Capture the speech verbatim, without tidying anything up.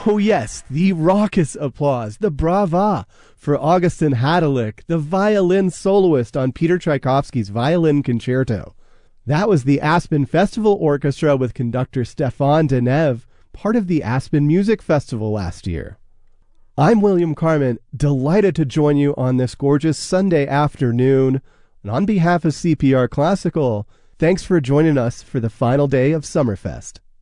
Oh yes, the raucous applause, the brava for Augustin Hadelich, the violin soloist on Peter Tchaikovsky's Violin Concerto. That was the Aspen Festival Orchestra with conductor Stefan Deneve, part of the Aspen Music Festival last year. I'm William Carmen, delighted to join you on this gorgeous Sunday afternoon. And on behalf of C P R Classical, thanks for joining us for the final day of Summerfest.